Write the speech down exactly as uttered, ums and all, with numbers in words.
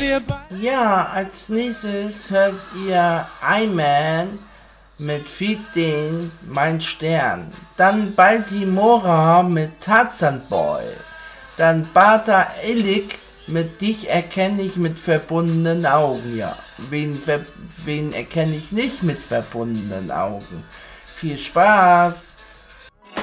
Ja, als nächstes hört ihr I-Man mit Fidin, mein Stern. Dann Baltimora mit Tarzan Boy. Dann Bata Elik mit Dich erkenne ich mit verbundenen Augen. Ja, wen, ver wen erkenne ich nicht mit verbundenen Augen? Viel Spaß!